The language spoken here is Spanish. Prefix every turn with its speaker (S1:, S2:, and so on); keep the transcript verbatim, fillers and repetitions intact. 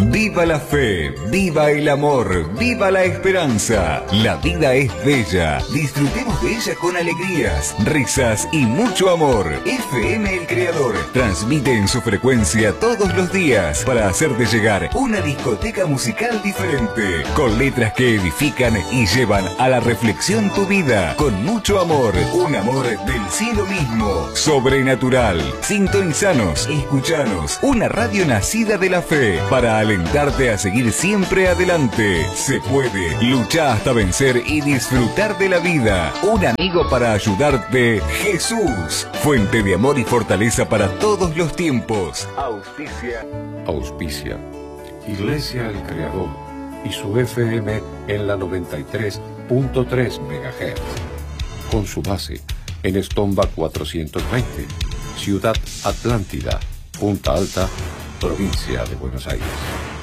S1: Viva la fe, viva el amor, viva la esperanza. La vida es bella. Disfrutemos de ella con alegrías, risas y mucho amor. F M El Creador transmite en su frecuencia todos los días para hacerte llegar una discoteca musical diferente, con letras que edifican y llevan a la reflexión tu vida, con mucho amor, un amor del cielo mismo, sobrenatural. Sintonizanos, escuchanos, una radio nacida de la fe para alentarte a seguir siempre adelante. Se puede, lucha hasta vencer y disfrutar de la vida. Un amigo para ayudarte, Jesús, fuente de amor y fortaleza para todos los tiempos. Auspicia.
S2: Auspicia Iglesia El Creador y su F M en la noventa y tres punto tres megahertz, con su base en Estomba cuatrocientos veinte, Ciudad Atlántida, Punta Alta, provincia de Buenos Aires.